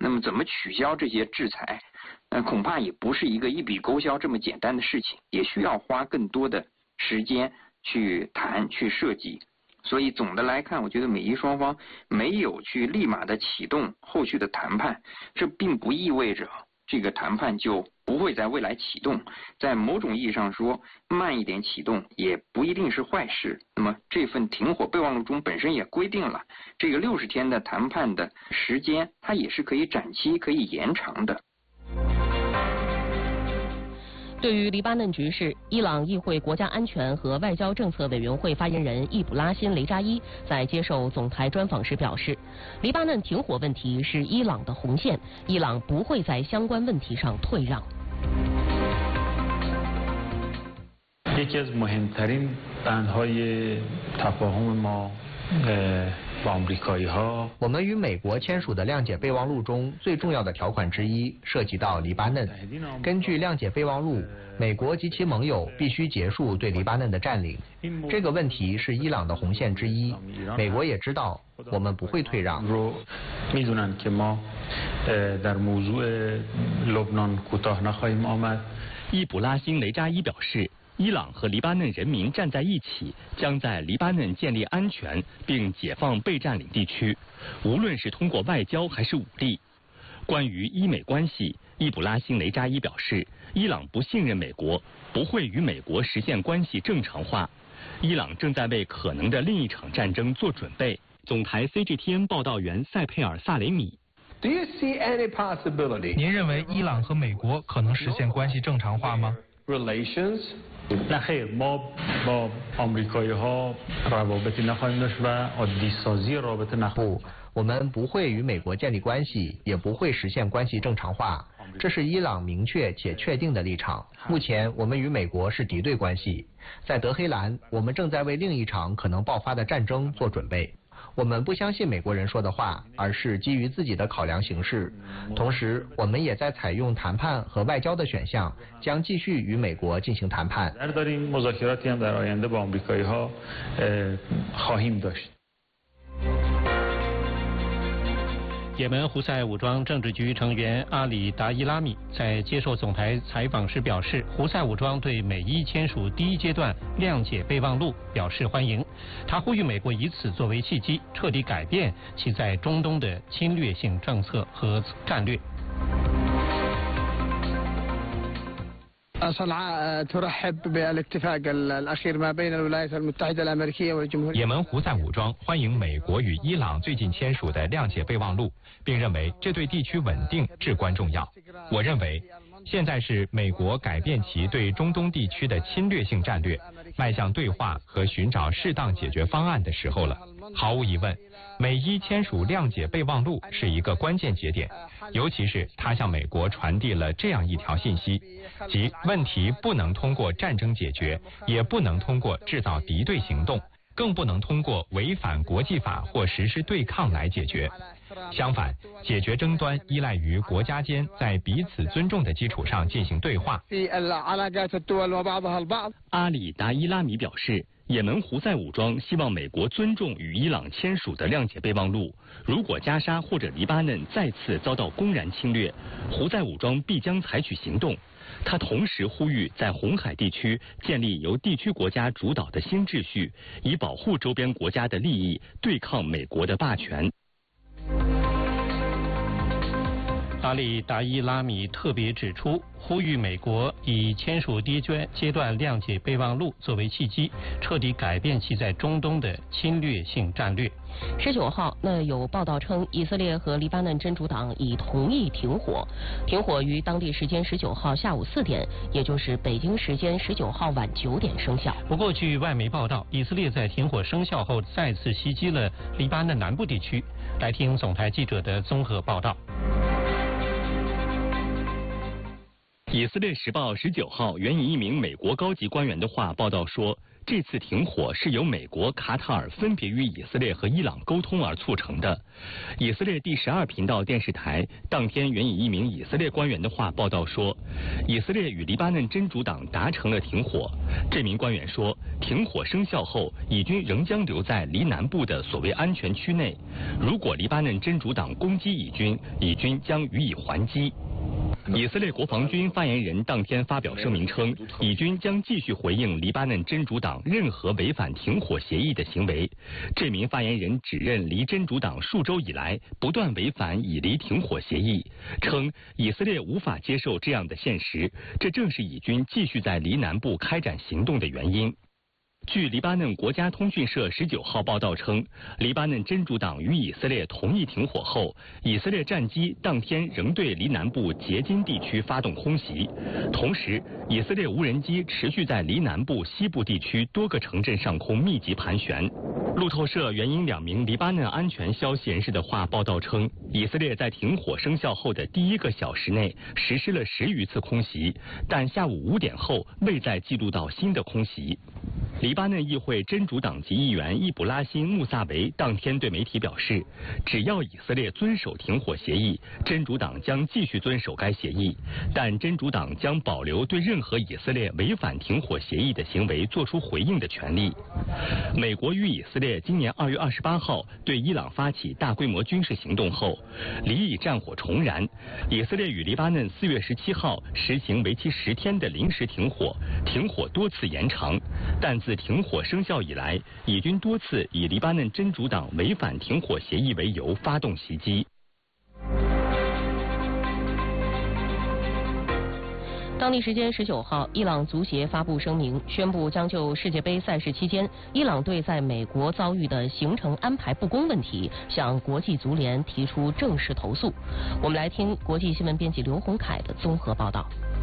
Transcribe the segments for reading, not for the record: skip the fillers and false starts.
那么怎么取消这些制裁，恐怕也不是一个一笔勾销这么简单的事情，也需要花更多的时间去谈去设计。所以总的来看，我觉得美伊双方没有去立马的启动后续的谈判，这并不意味着这个谈判就不会在未来启动。在某种意义上说，慢一点启动也不一定是坏事。那么这份停火备忘录中本身也规定了，这个60天的谈判的时间，它也是可以展期、可以延长的。 对于黎巴嫩局势，伊朗议会国家安全和外交政策委员会发言人易卜拉欣·雷扎伊在接受总台专访时表示，黎巴嫩停火问题是伊朗的红线，伊朗不会在相关问题上退让。 یکی از مهمترین بندهای تفاهم ما 我们与美国签署的谅解备忘录中最重要的条款之一涉及到黎巴嫩。根据谅解备忘录，美国及其盟友必须结束对黎巴嫩的占领。这个问题是伊朗的红线之一，美国也知道我们不会退让。 易卜拉欣·雷扎伊表示，伊朗和黎巴嫩人民站在一起，将在黎巴嫩建立安全并解放被占领地区，无论是通过外交还是武力。关于伊美关系，易卜拉欣·雷扎伊表示，伊朗不信任美国，不会与美国实现关系正常化。伊朗正在为可能的另一场战争做准备。总台 CGTN 报道员塞佩尔·萨雷米。 您认为伊朗和美国可能实现关系正常化吗 relations نه خیر ما با آمریکایی‌ها روابطی نخواهیم داشت و عادی‌سازی رابطه نخواهیم. 不，我们不会与美国建立关系，也不会实现关系正常化，这是伊朗明确且确定的立场。目前我们与美国是敌对关系，在德黑兰，我们正在为另一场可能爆发的战争做准备。我们不相信美国人说的话，而是基于自己的考量形势。同时，我们也在采用谈判和外交的选项，将继续与美国进行谈判。 也门胡塞武装政治局成员阿里达伊拉米在接受总台采访时表示，胡塞武装对美伊签署第一阶段谅解备忘录表示欢迎。他呼吁美国以此作为契机，彻底改变其在中东的侵略性政策和战略。 صنعاء ترحب بالاتفاق الأخير ما بين الولايات المتحدة الأمريكية والجمهورية. 也门胡塞武装欢迎美国与伊朗最近签署的谅解备忘录，并认为这对地区稳定至关重要。我认为，现在是美国改变其对中东地区的侵略性战略，迈向对话和寻找适当解决方案的时候了。毫无疑问，美伊签署谅解备忘录是一个关键节点，尤其是它向美国传递了这样一条信息，即问题不能通过战争解决，也不能通过制造敌对行动，更不能通过违反国际法或实施对抗来解决。相反，解决争端依赖于国家间在彼此尊重的基础上进行对话。 阿里达伊拉米表示，也门胡塞武装希望美国尊重与伊朗签署的谅解备忘录。如果加沙或者黎巴嫩再次遭到公然侵略，胡塞武装必将采取行动。他同时呼吁在红海地区建立由地区国家主导的新秩序，以保护周边国家的利益，对抗美国的霸权。 阿里达伊拉米特别指出，呼吁美国以签署第一阶段谅解备忘录作为契机，彻底改变其在中东的侵略性战略。 19号，有报道称，以色列和黎巴嫩真主党已同意停火，停火于当地时间19号下午4点，也就是北京时间19号晚9点生效。 不过，据外媒报道，以色列在停火生效后再次袭击了黎巴嫩南部地区。来听总台记者的综合报道。 以色列时报19号援引一名美国高级官员的话报道说， 这次停火是由美国、卡塔尔分别与以色列和伊朗沟通而促成的。以色列第12频道电视台当天援引一名以色列官员的话报道说，以色列与黎巴嫩真主党达成了停火。这名官员说，停火生效后，以军仍将留在黎南部的所谓安全区内。如果黎巴嫩真主党攻击以军，以军将予以还击。以色列国防军发言人当天发表声明称，以军将继续回应黎巴嫩真主党任何违反停火协议的行为。这名发言人指认黎真主党数周以来不断违反以黎停火协议，称以色列无法接受这样的现实，这正是以军继续在黎南部开展行动的原因。据黎巴嫩国家通讯社19号报道称，黎巴嫩真主党与以色列同意停火后，以色列战机当天仍对黎南部杰金地区发动空袭，同时，以色列无人机持续在黎南部西部地区多个城镇上空密集盘旋。路透社援引2名黎巴嫩安全消息人士的话报道称，以色列在停火生效后的第1个小时内实施了10余次空袭，但下午5点后未再记录到新的空袭。黎巴嫩议会真主党籍议员易卜拉欣·穆萨维当天对媒体表示，只要以色列遵守停火协议，真主党将继续遵守该协议，但真主党将保留对任何以色列违反停火协议的行为作出回应的权利。美国与以色列今年2月28号对伊朗发起大规模军事行动后，黎以战火重燃。以色列与黎巴嫩4月17号实行为期10天的临时停火，停火多次延长，但自停火生效以来，以军多次以黎巴嫩真主党违反停火协议为由发动袭击。 当地时间19号，伊朗足协发布声明，宣布将就世界杯赛事期间伊朗队在美国遭遇的行程安排不公问题，向国际足联提出正式投诉。我们来听国际新闻编辑刘洪凯的综合报道。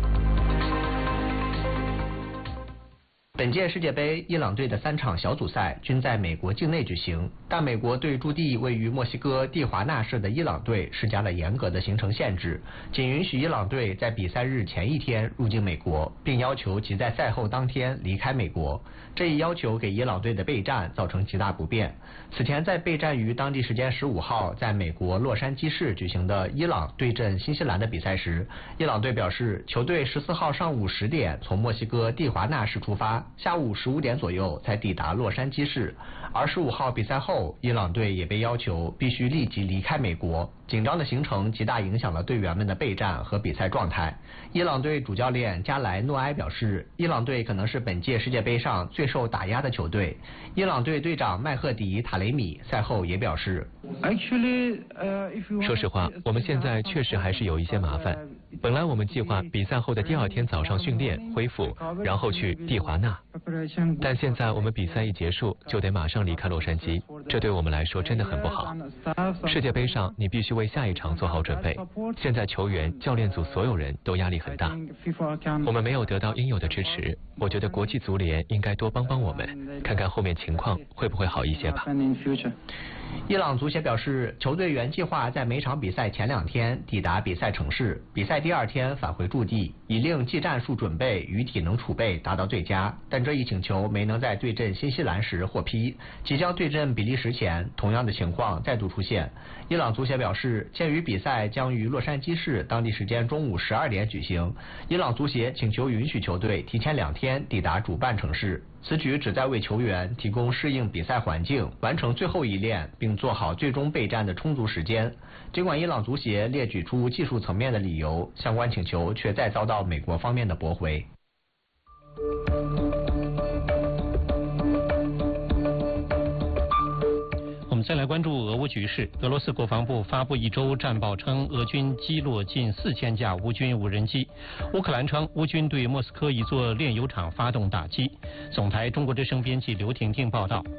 本届世界杯，伊朗队的3场小组赛均在美国境内举行，但美国对驻地位于墨西哥蒂华纳市的伊朗队施加了严格的行程限制，仅允许伊朗队在比赛日前1天入境美国，并要求其在赛后当天离开美国。这一要求给伊朗队的备战造成极大不便。此前在备战于当地时间15号在美国洛杉矶市举行的伊朗对阵新西兰的比赛时，伊朗队表示，球队14号上午10点从墨西哥蒂华纳市出发，下午15点左右才抵达洛杉矶市。而15号比赛后，伊朗队也被要求必须立即离开美国。紧张的行程极大影响了队员们的备战和比赛状态。伊朗队主教练加莱诺埃表示，伊朗队可能是本届世界杯上最受打压的球队。伊朗队队长麦赫迪塔雷米赛后也表示， 说实话，我们现在确实还是有一些麻烦。本来我们计划比赛后的第2天早上训练恢复，然后去蒂华纳，但现在我们比赛一结束就得马上离开洛杉矶，这对我们来说真的很不好。世界杯上你必须为下一场做好准备，现在球员、教练组所有人都压力很大，我们没有得到应有的支持，我觉得国际足联应该多帮帮我们，看看后面情况会不会好一些吧。 伊朗足协表示，球队原计划在每场比赛前2天抵达比赛城市，比赛第2天返回驻地，以令技战术准备与体能储备达到最佳。但这一请求没能在对阵新西兰时获批。即将对阵比利时前，同样的情况再度出现。伊朗足协表示，鉴于比赛将于洛杉矶市当地时间中午12点举行，伊朗足协请求允许球队提前2天抵达主办城市。此举旨在为球员提供适应比赛环境、完成最后一练并做好最终备战的充足时间。尽管伊朗足协列举出技术层面的理由，相关请求却再遭到美国方面的驳回。 再来关注俄乌局势。俄罗斯国防部发布一周战报称，俄军击落近4000架乌军无人机。乌克兰称，乌军对莫斯科一座炼油厂发动打击。总台中国之声编辑刘婷婷报道。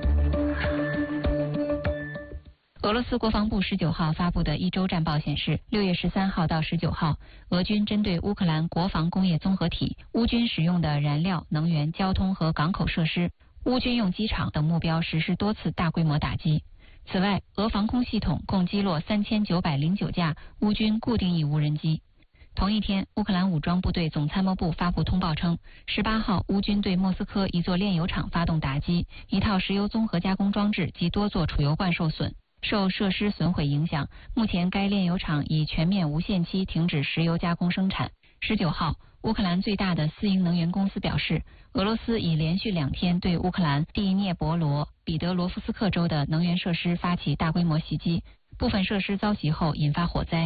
俄罗斯国防部19号发布的一周战报显示，6月13号到19号，俄军针对乌克兰国防工业综合体、乌军使用的燃料、能源、交通和港口设施、乌军用机场等目标实施多次大规模打击。此外，俄防空系统共击落3909架乌军固定翼无人机。 同一天，乌克兰武装部队总参谋部发布通报称，18号乌军对莫斯科一座炼油厂发动打击，一套石油综合加工装置及多座储油罐受损。受设施损毁影响，目前该炼油厂已全面无限期停止石油加工生产。19号，乌克兰最大的私营能源公司表示，俄罗斯已连续2天对乌克兰第聂伯罗、彼得罗夫斯克州的能源设施发起大规模袭击，部分设施遭袭后引发火灾。